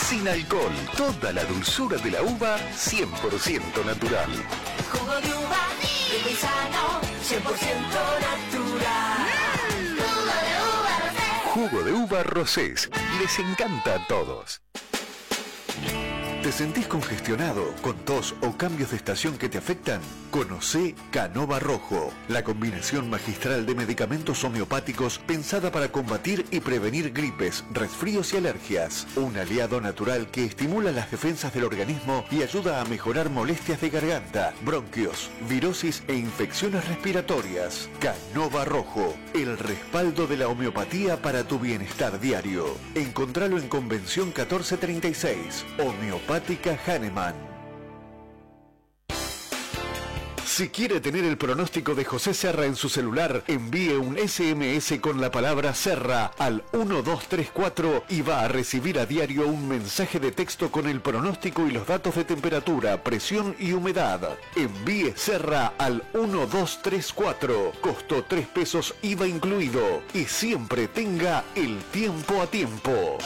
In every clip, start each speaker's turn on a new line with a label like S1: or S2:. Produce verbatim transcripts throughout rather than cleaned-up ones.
S1: Sin alcohol, toda la dulzura de la uva, cien por ciento natural.
S2: Jugo de uva, rico y sano, cien por ciento natural. Mm. Jugo de uva Rosés.
S1: Jugo de uva Rosés. Les encanta a todos. ¿Te sentís congestionado, con tos o cambios de estación que te afectan? Conocé Canova Rojo, la combinación magistral de medicamentos homeopáticos pensada para combatir y prevenir gripes, resfríos y alergias. Un aliado natural que estimula las defensas del organismo y ayuda a mejorar molestias de garganta, bronquios, virosis e infecciones respiratorias. Canova Rojo, el respaldo de la homeopatía para tu bienestar diario. Encontralo en Convención catorce treinta y seis, Homeopática Hahnemann. Si quiere tener el pronóstico de José Serra en su celular, envíe un ese eme ese con la palabra Serra al uno dos tres cuatro y va a recibir a diario un mensaje de texto con el pronóstico y los datos de temperatura, presión y humedad. Envíe Serra al uno dos tres cuatro, costo tres pesos I V A incluido, y siempre tenga el tiempo a tiempo.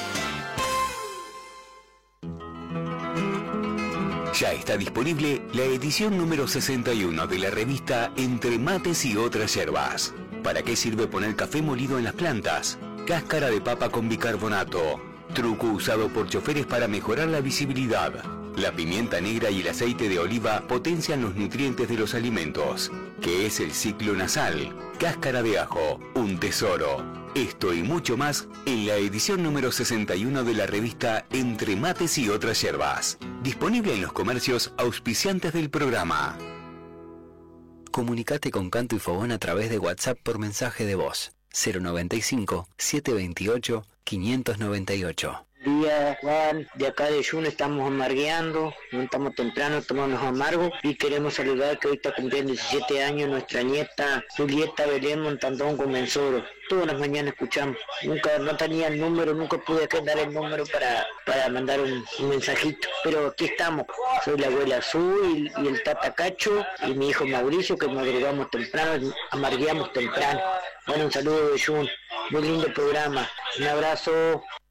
S3: Ya está disponible la edición número sesenta y uno de la revista Entre Mates y Otras Yerbas. ¿Para qué sirve poner café molido en las plantas? Cáscara de papa con bicarbonato. Truco usado por choferes para mejorar la visibilidad. La pimienta negra y el aceite de oliva potencian los nutrientes de los alimentos. ¿Qué es el ciclo nasal? Cáscara de ajo, un tesoro. Esto y mucho más en la edición número sesenta y uno de la revista Entre Mates y Otras Yerbas. Disponible en los comercios auspiciantes del programa.
S4: Comunicate con Canto y Fogón a través de WhatsApp por mensaje de voz. cero noventa y cinco, setecientos veintiocho, quinientos noventa y ocho.
S5: Día Juan, de acá de Jun estamos amargueando, no estamos temprano, tomamos amargo y queremos saludar que hoy está cumpliendo diecisiete años nuestra nieta Julieta Belén Montandón Comenzoro. Todas las mañanas escuchamos, nunca no tenía el número, nunca pude dar el número para, para mandar un, un mensajito, pero aquí estamos. Soy la abuela Azul y, y el tata Cacho y mi hijo Mauricio, que madrugamos temprano, amargueamos temprano. Bueno, un saludo de Jun, muy lindo programa, un abrazo.